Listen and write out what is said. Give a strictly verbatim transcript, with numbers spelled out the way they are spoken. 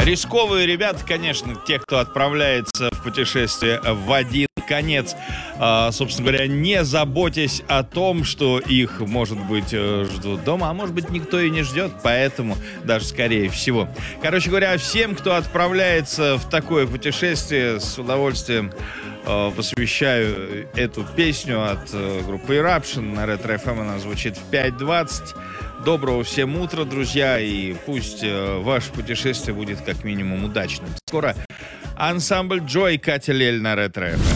Рисковые ребята, конечно, те, кто отправляется в путешествие в один конец, а, собственно говоря, не заботясь о том, что их, может быть, ждут дома, а может быть, никто и не ждет, поэтому даже скорее всего. Короче говоря, всем, кто отправляется в такое путешествие, с удовольствием э, посвящаю эту песню от э, группы Eruption. На Ретро эф эм она звучит в пять двадцать. Доброго всем утра, друзья, и пусть э, ваше путешествие будет как минимум удачным. Скоро ансамбль Джой, Катя Лель на Ретро эф эм.